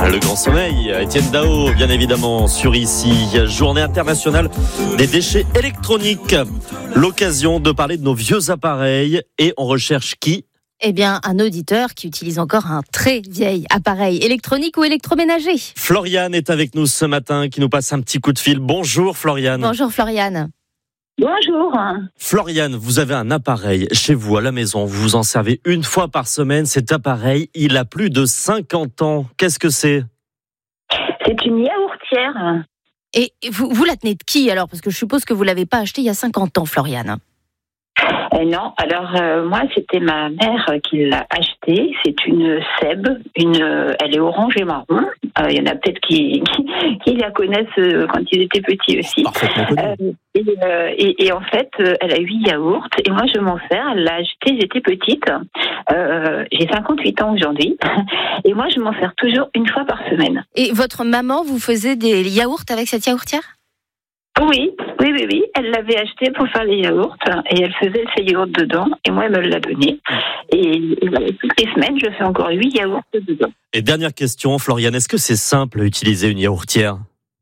Le grand sommeil, Étienne Dao, bien évidemment, sur ici. Journée internationale des déchets électroniques. L'occasion de parler de nos vieux appareils. Et on recherche qui ? Eh bien, un auditeur qui utilise encore un très vieil appareil électronique ou électroménager. Floriane est avec nous ce matin, qui nous passe un petit coup de fil. Bonjour Floriane. Bonjour Floriane. Bonjour. Floriane, vous avez un appareil chez vous à la maison. Vous vous en servez une fois par semaine. Cet appareil, il a plus de 50 ans. Qu'est-ce que c'est ? C'est une yaourtière. Et vous la tenez de qui alors ? Parce que je suppose que vous l'avez pas acheté il y a 50 ans, Floriane. Non, alors moi c'était ma mère qui l'a achetée. C'est une Seb, elle est orange et marron. Il y en a peut-être qui la connaissent quand ils étaient petits aussi. Parfaitement connu. Et en fait, elle a 8 yaourts et moi je m'en sers. Elle l'a achetée, j'étais petite. J'ai 58 ans aujourd'hui et moi je m'en sers toujours une fois par semaine. Et votre maman vous faisait des yaourts avec cette yaourtière ? Oui. Elle l'avait acheté pour faire les yaourts et elle faisait ses yaourts dedans et moi elle me l'a donné. Et toutes les semaines, je fais encore 8 yaourts dedans. Et dernière question, Floriane, est-ce que c'est simple à utiliser une yaourtière ?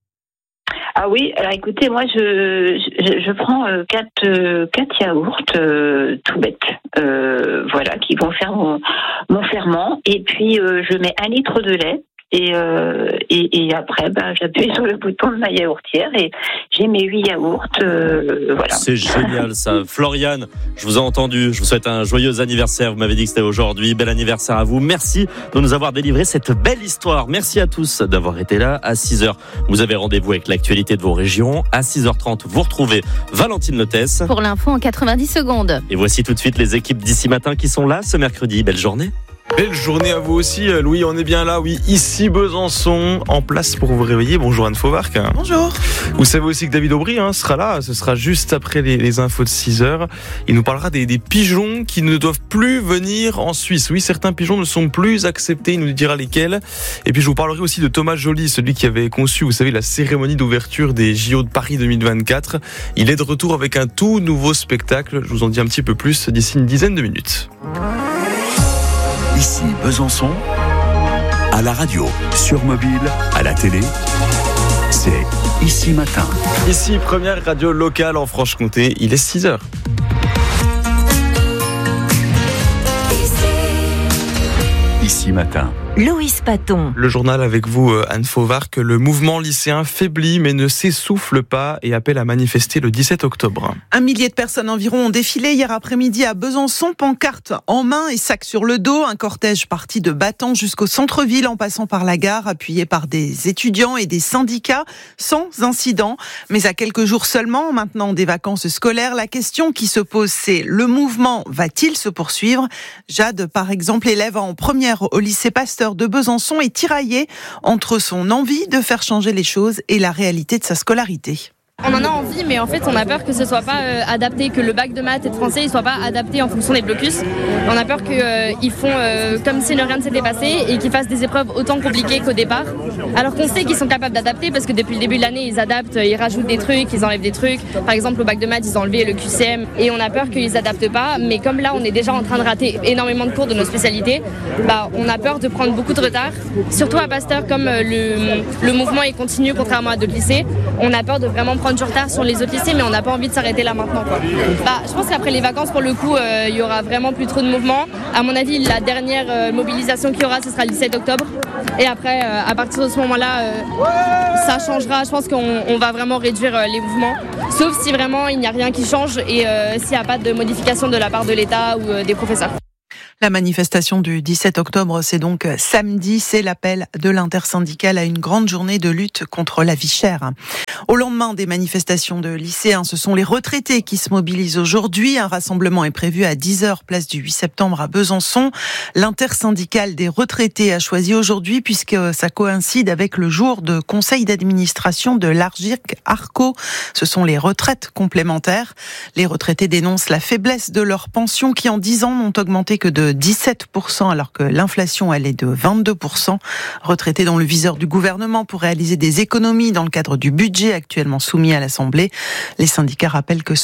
Ah oui, alors écoutez, moi je prends 4 yaourts tout bêtes, voilà, qui vont faire mon ferment. Et puis je mets 1 litre de lait. Et après, j'appuie sur le bouton de ma yaourtière et j'ai mes 8 yaourts. Voilà. C'est génial ça. Floriane, je vous ai entendu. Je vous souhaite un joyeux anniversaire. Vous m'avez dit que c'était aujourd'hui. Bel anniversaire à vous. Merci de nous avoir délivré cette belle histoire. Merci à tous d'avoir été là. À 6h, vous avez rendez-vous avec l'actualité de vos régions. À 6h30, vous retrouvez Valentine Lotès. Pour l'info en 90 secondes. Et voici tout de suite les équipes d'ici matin qui sont là ce mercredi. Belle journée. Belle journée à vous aussi, Louis, on est bien là, oui, ici Besançon, en place pour vous réveiller. Bonjour Anne Fauvarc. Bonjour. Vous savez aussi que David Aubry sera là, ce sera juste après les infos de 6h. Il nous parlera des pigeons qui ne doivent plus venir en Suisse. Oui, certains pigeons ne sont plus acceptés, il nous dira lesquels. Et puis je vous parlerai aussi de Thomas Joly, celui qui avait conçu, vous savez, la cérémonie d'ouverture des JO de Paris 2024. Il est de retour avec un tout nouveau spectacle, je vous en dis un petit peu plus d'ici une dizaine de minutes. Ici Besançon, à la radio, sur mobile, à la télé, c'est Ici Matin. Ici, première radio locale en Franche-Comté, il est 6h. Ici Matin. Loïs Paton. Le journal avec vous, Anne Fauvarc. Le mouvement lycéen faiblit mais ne s'essouffle pas et appelle à manifester le 17 octobre. 1 millier de personnes environ ont défilé hier après-midi à Besançon, pancarte en main et sac sur le dos. Un cortège parti de Battant jusqu'au centre-ville en passant par la gare, appuyé par des étudiants et des syndicats, sans incident. Mais à quelques jours seulement, maintenant des vacances scolaires, la question qui se pose, c'est le mouvement va-t-il se poursuivre ? Jade, par exemple, élève en première au lycée Pasteur de Besançon, est tiraillée entre son envie de faire changer les choses et la réalité de sa scolarité. On en a envie, mais en fait, on a peur que ce soit pas adapté, que le bac de maths et de français ne soit pas adapté en fonction des blocus. On a peur qu'ils font comme si rien ne s'était passé et qu'ils fassent des épreuves autant compliquées qu'au départ. Alors qu'on sait qu'ils sont capables d'adapter parce que depuis le début de l'année, ils adaptent, ils rajoutent des trucs, ils enlèvent des trucs. Par exemple, au bac de maths, ils ont enlevé le QCM et on a peur qu'ils n'adaptent pas. Mais comme là, on est déjà en train de rater énormément de cours de nos spécialités, on a peur de prendre beaucoup de retard. Surtout à Pasteur, comme le mouvement est continu contrairement à d'autres lycées, on a peur de vraiment prendre du retard sur les autres lycées, mais on n'a pas envie de s'arrêter là maintenant, quoi. Je pense qu'après les vacances, pour le coup, il y aura vraiment plus trop de mouvements. À mon avis, la dernière mobilisation qu'il y aura, ce sera le 17 octobre. Et après, à partir de ce moment-là, ça changera. Je pense qu'on va vraiment réduire les mouvements, sauf si vraiment il n'y a rien qui change et s'il n'y a pas de modification de la part de l'État ou des professeurs. La manifestation du 17 octobre, c'est donc samedi, c'est l'appel de l'intersyndicale à une grande journée de lutte contre la vie chère. Au lendemain des manifestations de lycéens, ce sont les retraités qui se mobilisent aujourd'hui. Un rassemblement est prévu à 10h, place du 8 septembre à Besançon. L'intersyndicale des retraités a choisi aujourd'hui, puisque ça coïncide avec le jour de conseil d'administration de l'Argic-Arco. Ce sont les retraites complémentaires. Les retraités dénoncent la faiblesse de leurs pensions qui, en 10 ans, n'ont augmenté que de de 17%, alors que l'inflation, elle est de 22%. Retraités dans le viseur du gouvernement pour réaliser des économies dans le cadre du budget actuellement soumis à l'Assemblée. Les syndicats rappellent que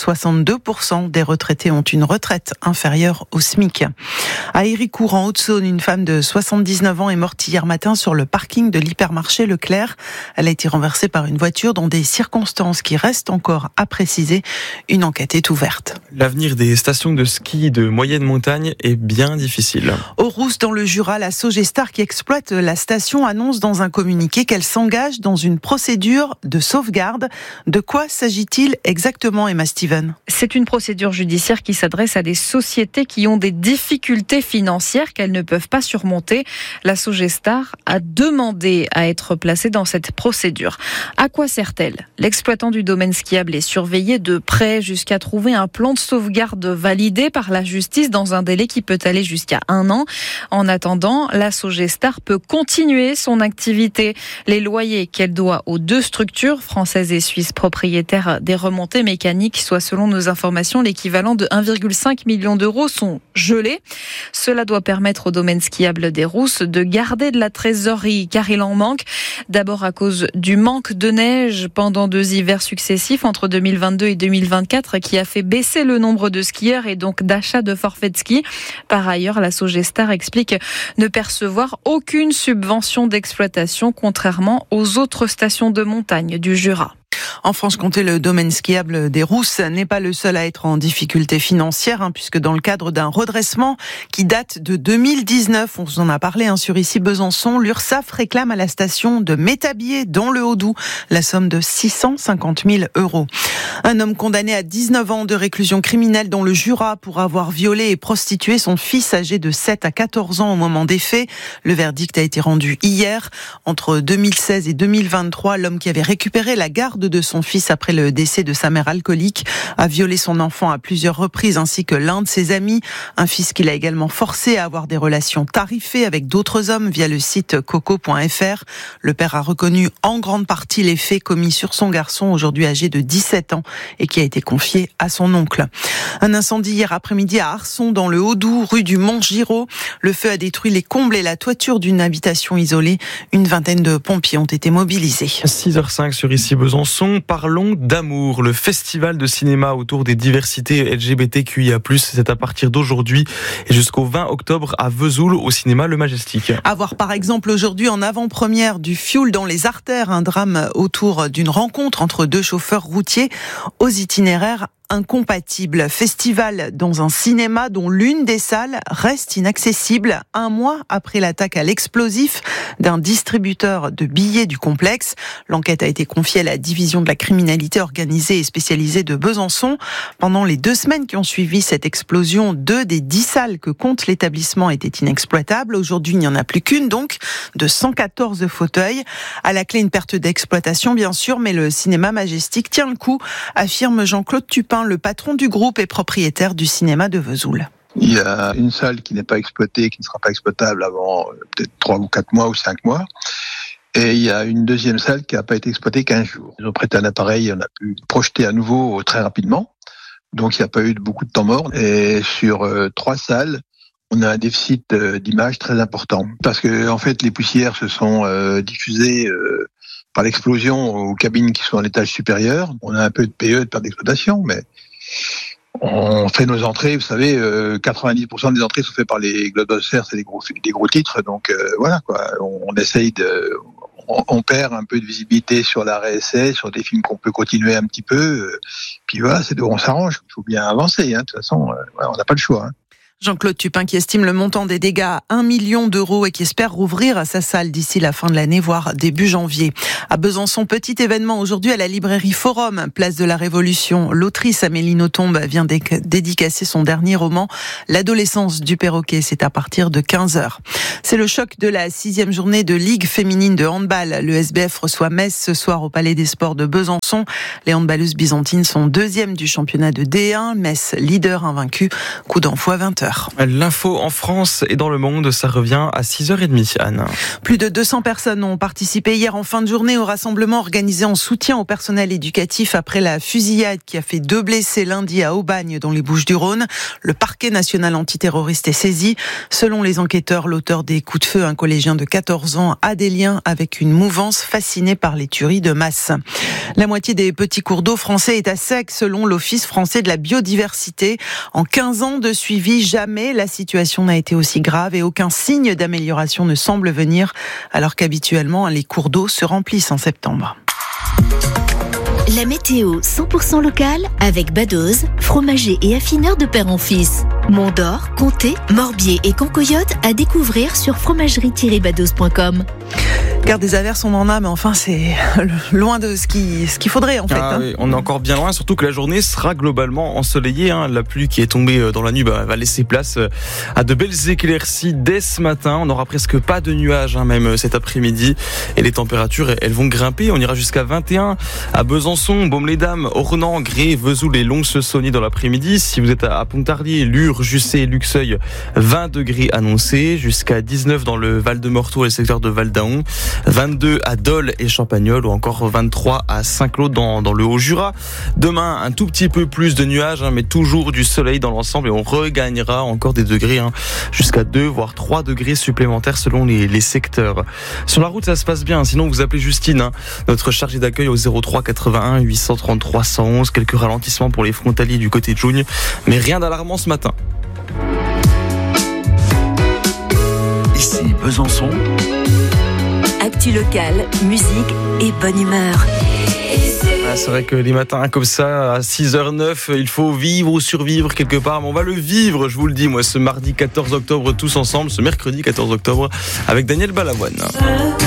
62% des retraités ont une retraite inférieure au SMIC. À Héricourt, en Haute-Saône, une femme de 79 ans est morte hier matin sur le parking de l'hypermarché Leclerc. Elle a été renversée par une voiture dans des circonstances qui restent encore à préciser. Une enquête est ouverte. L'avenir des stations de ski de moyenne montagne est bien difficile. Au Rousse, dans le Jura, la Sogestar qui exploite la station annonce dans un communiqué qu'elle s'engage dans une procédure de sauvegarde. De quoi s'agit-il exactement, Emma Steven ? C'est une procédure judiciaire qui s'adresse à des sociétés qui ont des difficultés financières qu'elles ne peuvent pas surmonter. La Sogestar a demandé à être placée dans cette procédure. À quoi sert-elle ? L'exploitant du domaine skiable est surveillé de près jusqu'à trouver un plan de sauvegarde validé par la justice dans un délai qui peut aller jusqu'à 1 an. En attendant, la Sogestar peut continuer son activité. Les loyers qu'elle doit aux 2 structures françaises et suisses propriétaires des remontées mécaniques, soit selon nos informations l'équivalent de 1,5 million d'euros, sont gelés. Cela doit permettre au domaine skiable des Rousses de garder de la trésorerie car il en manque. D'abord à cause du manque de neige pendant 2 hivers successifs entre 2022 et 2024 qui a fait baisser le nombre de skieurs et donc d'achats de forfaits de ski. Par ailleurs, la Sogestar explique ne percevoir aucune subvention d'exploitation contrairement aux autres stations de montagne du Jura. En Franche-Comté, le domaine skiable des Rousses n'est pas le seul à être en difficulté financière, puisque dans le cadre d'un redressement qui date de 2019, on vous en a parlé sur Ici Besançon, l'URSSAF réclame à la station de Métabier, dans le Haut-Doubs, la somme de 650 000 €. Un homme condamné à 19 ans de réclusion criminelle dans le Jura pour avoir violé et prostitué son fils âgé de 7 à 14 ans au moment des faits. Le verdict a été rendu hier. Entre 2016 et 2023, l'homme qui avait récupéré la garde de son fils après le décès de sa mère alcoolique a violé son enfant à plusieurs reprises ainsi que l'un de ses amis. Un fils qu'il a également forcé à avoir des relations tarifées avec d'autres hommes via le site coco.fr. Le père a reconnu en grande partie les faits commis sur son garçon, aujourd'hui âgé de 17 ans et qui a été confié à son oncle. Un incendie hier après-midi à Arson dans le Haut-Doubs, rue du Mont-Giraud. Le feu a détruit les combles et la toiture d'une habitation isolée. Une vingtaine de pompiers ont été mobilisés. 6h05 sur Ici Besançon. Parlons d'amour. Le festival de cinéma autour des diversités LGBTQIA+, c'est à partir d'aujourd'hui et jusqu'au 20 octobre à Vesoul au cinéma Le Majestic. À voir par exemple aujourd'hui en avant-première du Fioul dans les artères, un drame autour d'une rencontre entre 2 chauffeurs routiers aux itinéraires incompatibles. Festival dans un cinéma dont l'une des salles reste inaccessible 1 mois après l'attaque à l'explosif d'un distributeur de billets du complexe. L'enquête a été confiée à la division de la criminalité organisée et spécialisée de Besançon. Pendant les 2 semaines qui ont suivi cette explosion, 2 des 10 salles que compte l'établissement étaient inexploitables. Aujourd'hui, il n'y en a plus qu'une, donc, de 114 fauteuils. À la clé, une perte d'exploitation, bien sûr, mais le cinéma Majestic tient le coup, affirme Jean-Claude Tupin, le patron du groupe et propriétaire du cinéma de Vesoul. Il y a une salle qui n'est pas exploitée, qui ne sera pas exploitable avant peut-être 3 ou 4 mois ou 5 mois. Et il y a une deuxième salle qui n'a pas été exploitée 15 jours. Ils ont prêté un appareil et on a pu projeter à nouveau très rapidement. Donc il n'y a pas eu beaucoup de temps mort. Et sur 3 salles, on a un déficit d'image très important. Parce que en fait, les poussières se sont diffusées par l'explosion aux cabines qui sont à l'étage supérieur. On a un peu de PE, de perte d'exploitation, mais on fait nos entrées. Vous savez, 90% des entrées sont faites par les blockbusters, c'est des gros titres. Donc voilà quoi. On essaye on perd un peu de visibilité sur l'arrêt essai, sur des films qu'on peut continuer un petit peu. Puis voilà, on s'arrange. Il faut bien avancer. De toute façon, on n'a pas le choix. Jean-Claude Tupin qui estime le montant des dégâts à 1 million d'euros et qui espère rouvrir sa salle d'ici la fin de l'année, voire début janvier. À Besançon, petit événement aujourd'hui à la librairie Forum, place de la Révolution. L'autrice Amélie Nothomb vient dédicacer son dernier roman, L'adolescence du perroquet. C'est à partir de 15h. C'est le choc de la 6e journée de Ligue féminine de handball. Le SBF reçoit Metz ce soir au Palais des Sports de Besançon. Les handballeuses byzantines sont 2e du championnat de D1. Metz, leader invaincu. Coup d'envoi 20h. heure. L'info en France et dans le monde, ça revient à 6h30, Anne. Plus de 200 personnes ont participé hier en fin de journée au rassemblement organisé en soutien au personnel éducatif après la fusillade qui a fait 2 blessés lundi à Aubagne dans les Bouches-du-Rhône. Le parquet national antiterroriste est saisi. Selon les enquêteurs, l'auteur des coups de feu, un collégien de 14 ans, a des liens avec une mouvance fascinée par les tueries de masse. La moitié des petits cours d'eau français est à sec selon l'Office français de la biodiversité. En 15 ans de suivi, jamais la situation n'a été aussi grave et aucun signe d'amélioration ne semble venir, alors qu'habituellement les cours d'eau se remplissent en septembre. La météo 100% locale avec Badoz, fromager et affineur de père en fils. Mont-d'Or, Comté, Morbier et Concoyote à découvrir sur fromagerie-badoz.com. Car des averses, on en a, mais enfin, c'est loin de ce qu'il faudrait, en fait. Oui, on est encore bien loin, surtout que la journée sera globalement ensoleillée. La pluie qui est tombée dans la nuit va laisser place à de belles éclaircies dès ce matin. On n'aura presque pas de nuages, même cet après-midi. Et les températures, elles vont grimper. On ira jusqu'à 21 à Besançon, Baume-les-Dames, Ornans, Gré, Vesoul et Lons-le-Saunier dans l'après-midi. Si vous êtes à Pontarlier, Lure, Jussey, Luxeuil, 20 degrés annoncés. Jusqu'à 19 dans le Val-de-Morteau et le secteur de Val-d'Aon. 22 à Dole et Champagnole ou encore 23 à Saint-Claude dans le Haut-Jura. Demain, un tout petit peu plus de nuages, mais toujours du soleil dans l'ensemble et on regagnera encore des degrés, jusqu'à 2 voire 3 degrés supplémentaires selon les secteurs. Sur la route, ça se passe bien, sinon vous appelez Justine, notre chargée d'accueil au 03 81 833 111. Quelques ralentissements pour les frontaliers du côté de Jougne, mais rien d'alarmant ce matin. Ici Besançon. Actu locale, musique et bonne humeur. C'est vrai que les matins comme ça, à 6h09, il faut vivre ou survivre quelque part. Mais on va le vivre, je vous le dis, moi, ce mardi 14 octobre, tous ensemble, ce mercredi 14 octobre, avec Daniel Balavoine.